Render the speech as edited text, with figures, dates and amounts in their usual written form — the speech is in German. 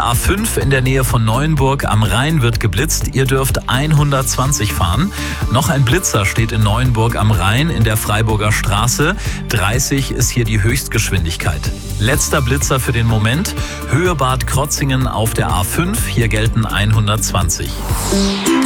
der A5 in der Nähe von Neuenburg am Rhein wird geblitzt. Ihr dürft 120 fahren. Noch ein Blitzer steht in Neuenburg am Rhein in der Freiburger Straße. 30 ist hier die Höchstgeschwindigkeit. Letzter Blitzer für den Moment. Höhe Bad Krotzingen auf der A5. Hier gelten 120.